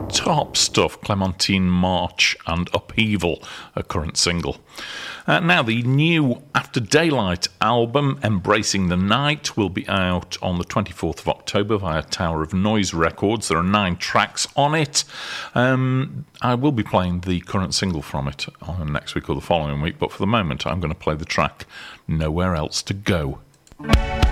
Top stuff, Clementine March and Upheaval, a current single. Now, the new After Daylight album, Embracing the Night, will be out on the 24th of October via Tower of Noise Records. There are 9 tracks on it. I will be playing the current single from it next week or the following week, but for the moment I'm going to play the track Nowhere Else to Go.